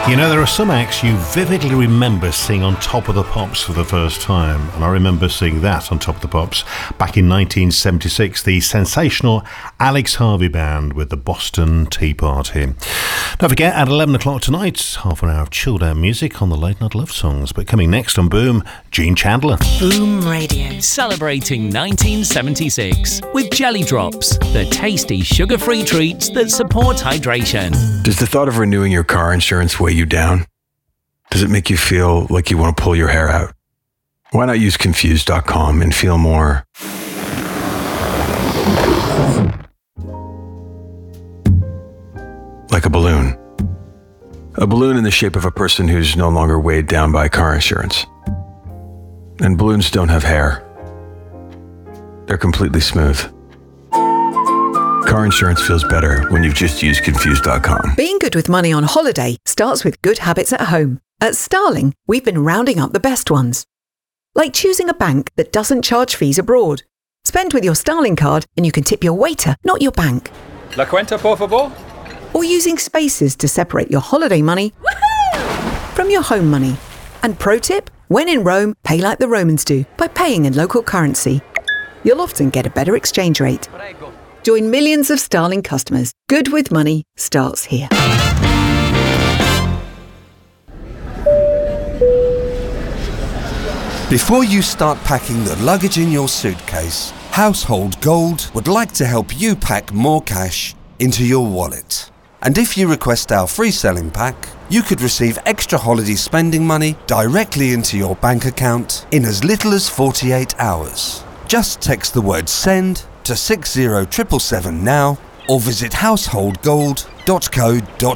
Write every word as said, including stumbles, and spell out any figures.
You know, there are some acts you vividly remember seeing on Top of the Pops for the first time, and I remember seeing that on Top of the Pops back in nineteen seventy-six, the sensational Alex Harvey Band with the Boston Tea Party. Don't forget, at eleven o'clock tonight, half an hour of chilled out music on the Late Night Love Songs, but coming next on Boom, Gene Chandler. Boom Radio. Celebrating nineteen seventy-six with Jelly Drops, the tasty sugar-free treats that support hydration. Does the thought of renewing your car insurance weigh you down? Does it make you feel like you want to pull your hair out? Why not use Confused dot com and feel more like a balloon? A balloon in the shape of a person who's no longer weighed down by car insurance. And balloons don't have hair. They're completely smooth. Car insurance feels better when you've just used Confused dot com. Being good with money on holiday starts with good habits at home. At Starling, we've been rounding up the best ones. Like choosing a bank that doesn't charge fees abroad. Spend with your Starling card and you can tip your waiter, not your bank. La cuenta, por favor. Or using spaces to separate your holiday money from your home money. And pro tip, when in Rome, pay like the Romans do by paying in local currency. You'll often get a better exchange rate. Join millions of Starling customers. Good with money starts here. Before you start packing the luggage in your suitcase, Household Gold would like to help you pack more cash into your wallet. And if you request our free selling pack, you could receive extra holiday spending money directly into your bank account in as little as forty-eight hours. Just text the word SEND to six zero seven seven seven now or visit household gold dot co dot uk.